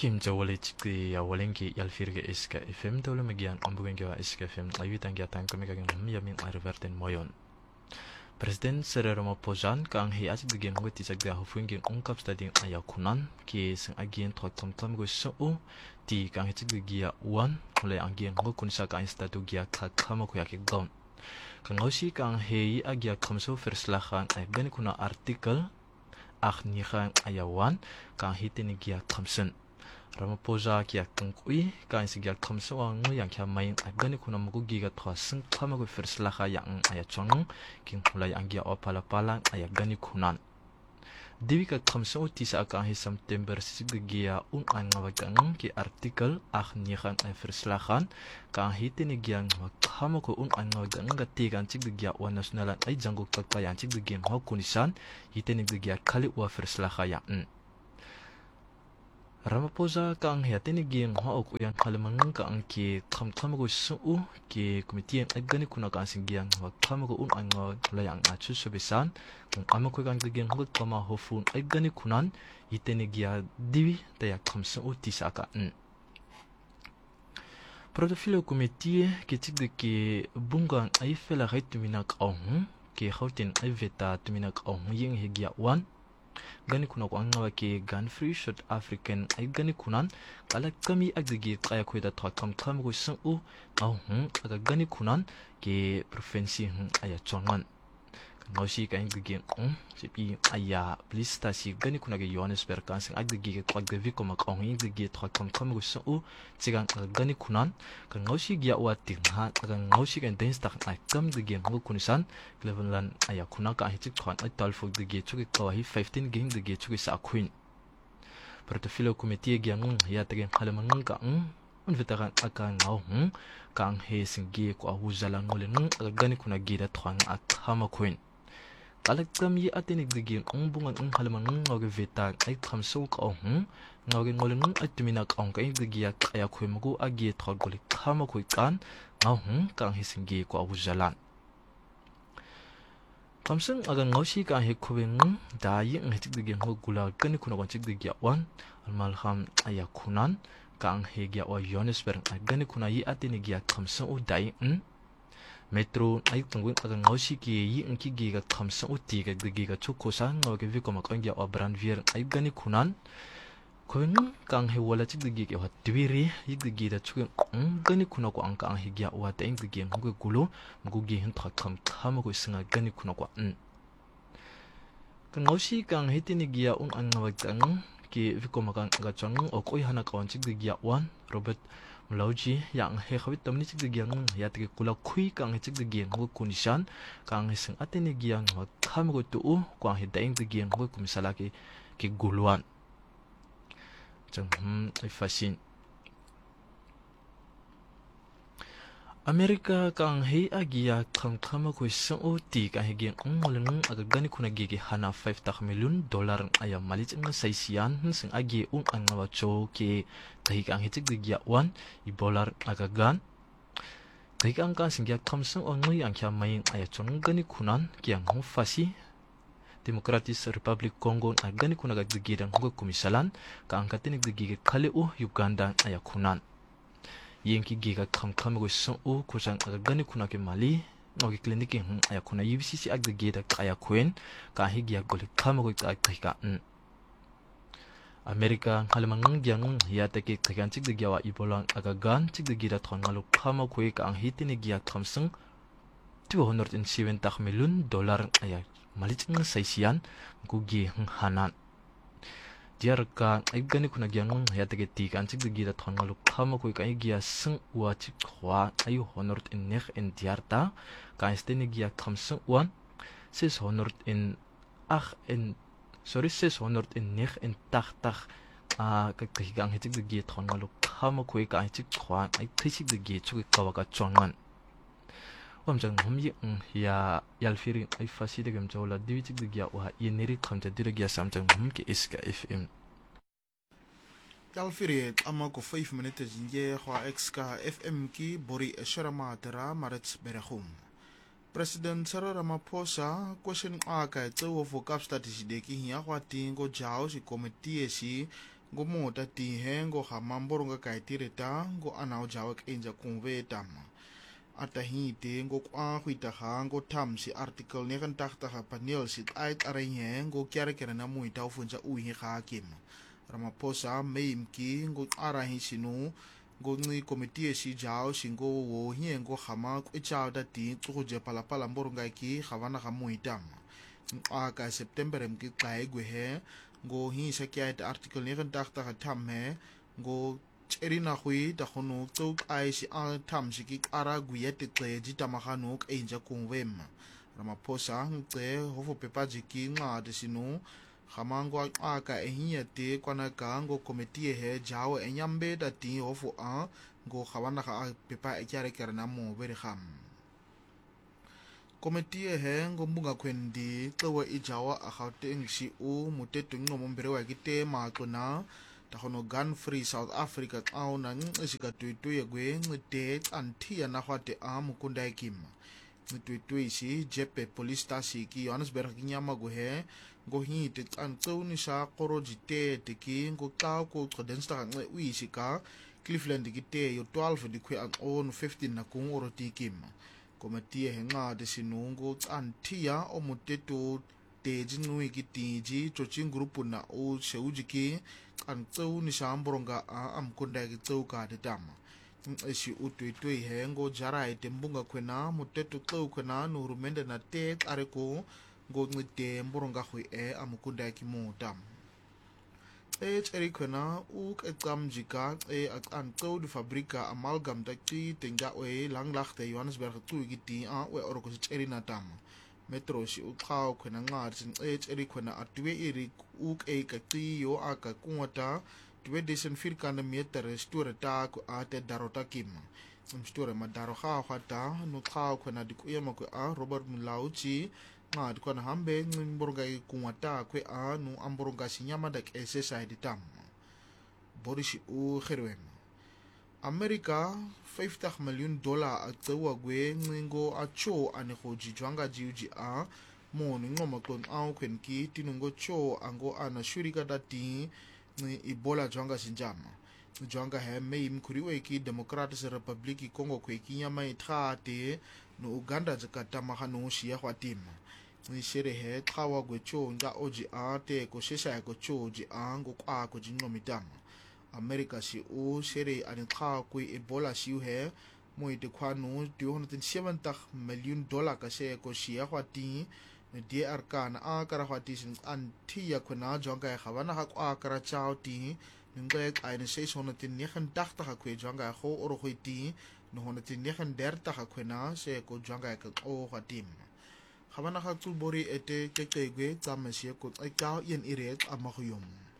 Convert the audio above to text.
Kim jawale chikri ya walengi yalfirge iska FM tawla magian ombugengi wa iska FM ayutan giatan kami yamin arverten moyon. Presiden Cyril Ramaphosa kang hi asik digen ngo tisak dia hufungin ungkap stading ayakunan ki sing agien tom go so ti kang hi chik dia wan mulai agien ngo kunsa ka statu gia kama ko yakik down. Kang osi kang hi agia kamso verslagen ay gani kuna artikel ach nihan ayawan kang hi tini gia kamsen. Ramaphosa kia tengkui kan sigia kamso ang yang kia main agani kuna mugugi ga twa sing kama go verslaga yang ayachong king mulai anggia opala-pala ayagani kunan. Dewi ka kamso tisa akan hi September sigigia angawagang ki artikel ach nihan ay verslagan kan hi tini gia kama ko angawagang ga tigan sigigia wa nasionalan ay jangguk tagpayan sigigia ho kunisan hitini sigia kali wa verslaga yang Ramaphosa kang hiatini giang hook yang halamangang kang ki kamago suu ki komitian agani kuna kang singgiang wa kamago ango layang achu subisan kang amako kang giang hook kama hofun agani kunan iteni gia diwi taya kamsu tisaka Protofilo komitie ki tigde ki bungang ay fela haituminak ong ki hautin ay veta tuminak ong ying higia wan gani kuna ko anga ke gun free South African ay gani kunan kala kami agdigi kaya ko da takam go sang u aga gani kunan ke provinsi aya chongan ngosi ka ingdigi sipi aya blista si gani kuna ke Johannesburg kan sang agdigi ke agdigi ko mak ingdigi takam go sang u sigang gani kunan ka ngosi gia wati ha aga ngosi ka dance tak ay kam digi ngo kunisan Cleveland aya kuna ka hitik kwan ay talfog digi chuki kawahi 15 game digi chuki sa queen Portofilo komite gia ya tegen halamangang ka unvitaran akan ngau kang he singi ko ahuzalan ngole aga gani kuna gida twang akama queen kalakam yi atinig digi bungan halamangang ngau vita ay kamso ka ngau ngole atuminak ang kay digi kaya ko mugo agi togoli kama ko kan ngau kang he singi ko ahuzalan Kamseng aga ngosi ka he kubeng dai nghetik digi ho gula kani kuna kwancik digi wan almalham ayakunan kang he gia wa Johannesburg agani kuna yi atini gia kamseng u dai metro ay tungwin aga ngosi ki yi ngki gi ga kamseng u ti ga digi ga chokosa ngoge viko makang gia wa brandvier ay gani kunan Kung kang he wala chik digi ke wat dwiri yik digi da chuk gani kuna ko ang kang he gia wa ta ing digi ngwe gulo ngugi hin thakam kama ko singa gani kuna ko kang osi kang he tini gia ang ngawag ki viko makang ga chang o koi hana kawan chik digi wan Robert Mlauji yang he khawit tamni chik digi ya te kula khui kang he chik digi ngwe kunishan kang he sing atini gia ngwa kama ko tu ko he da ing digi ngwe kumisala ki guluan Fasin Amerika kang hei agia kama ko isang oti kang hegi ngoleng aga gani kuna gigi hana $5 million aya malit ng saisian sing agi ang ngawa cho ke kahi kang hitik digia wan $1 aga gan kahi kang kang sing kamsang ongoy ang kya mayin aya chong gani kunan kiyang fasi Democratic Republic Congo agani kuna ga digidan ngo komisalan ka angkatin digige kale Uganda ayakunan yenki giga kam go so kusang agani kuna ke Mali ngogi kliniki ayakuna UCC agdigida ayakuen ka higia gole kamago ka Amerika halamang gyang yate ke kagantik digyawa ibolang agagan tigdigida thongalo kamago ka ang hitini giya kamsang $270 million ayak malit ng saisian gugi hanan diar ka ay gani kuna gyang hayatag etikan sig digida thongalu kama ko ka igia sing wa chik khwa ayu honort in nekh in diarta ka isteni gia kamsung wan sis honort in sis honort in nekh in tag ka kahigang hitig digi thongalu kama ko ka chik khwa ay thisig digi chuk kawaka chongan Wamjang humyi ya yalfiri ay fasi degam jawla diwitik digya wa yeniri khamta dirigya samjang humki iska FM yalfiri ama ko 5 minutes jinje khwa exka FM ki bori sharama tera marats berahum President Cyril Ramaphosa question aka tsewo for cap statistic ki hiya khwa tingo jaw si committee si ngo mota tihe ngo hamamboronga kaitireta ngo anao jawa kenja kungwe tama atahite ngo kwa huitaha ngo tamsi article 89 panel sit ait arenye ngo kere na muita ufunja uhi hakim Ramaphosa meimki ngo arahi sinu ngo ngi komitie si jao singo wo hie ngo hama kwechao dati tsuhuje palapala mboronga ki havana hamuitama ka September mki kaigwe he ngo hi sakiait article 89 tamme ngo erina hui ta hono tuk ai si a tam si ki ara guyete tse ji tamahano k enja kungwem Ramaphosa ngce hofo pepa jiki nga de sinu hamango aka ehiete kwana ka ngo komitie he jawo enyambe dati hofo a ngo hawana ka pepa ekyare kerna mo beri ham komitie he ngo mbunga kwendi tsewa ijawa a Gauteng si u mutetu ngomo mbere wa kite matlona tahono gun free South Africa au na ngisika tuitui gwe ngite antia na hwate a mukunda ekim ngituitui si jepe police station ki Johannesburg kinyama go he ngo hite antoni sa korojite teki ngo ka ko trodenstar nge uisika Cleveland kite yo 12 dikwe an on 15 na kung oroti kim komitie he nga de sinungo antia o mutetu teji nui kitiji chochin grupu na o seujiki an tsau ni samboronga a amkunda ki tsau ka de dama esi utui he ngo jara ite mbunga kwena mutetu tsau kwena no rumende na te areko ngo ngite mboronga hui amkunda ki mo dam eri kwena u kamjika an tsau de fabrika amalgam takti tenga we langlachte Johannesburg tu giti a we oroko eri na dam metro si ukhao khona ngar sin eri khona atwe iri uk kakti yo aka kunwata twe desen firkana meter store ta ku ate darota kim store madaro kha khata no khao khona dikuyama ku a Robert Mulauchi ngad khona hambe ngimborga kunwata ku a no amborga sinyama dak side tam Boris u kherwem America $50 million atsewa gwe ngo acho ane khoji jwanga jiuji a mo ngoma kon au kwenki tinungo cho ango ana shurika dati ni Ebola jwanga sinjama jwanga he mei mkuriwe ki Democratic Republic Congo kweki nyama ithate no Uganda zakata mahano shia khwatima ni shere he thawa gwe cho nga oji ate ko shesha ko cho ji ango kwa ko jingomitama America si u shere ani kha kui Ebola si he moi de kwanu $270 million ka se ko sia khwati ne DR kana a kara khwati sin anti ya khona jonga khawana ha kwa kara chauti ninge ai ne 689 ha kwe jonga kho oro khwiti no 139 ha khwena se ko jonga ka o khwatim khawana ha tu bori ete kekegwe tsamesie ko ai ka yen ire amaguyom